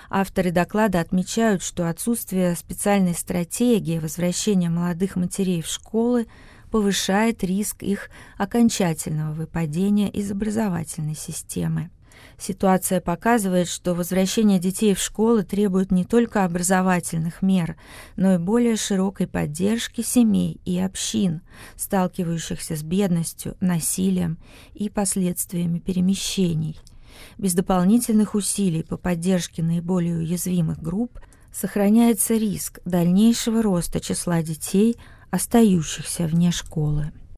Авторы доклада отмечают, что отсутствие специальной стратегии возвращения молодых матерей в школы повышает риск их окончательного выпадения из образовательной системы. Ситуация показывает, что возвращение детей в школы требует не только образовательных мер, но и более широкой поддержки семей и общин, сталкивающихся с бедностью, насилием и последствиями перемещений. Без дополнительных усилий по поддержке наиболее уязвимых групп сохраняется риск дальнейшего роста числа детей, остающихся вне школы.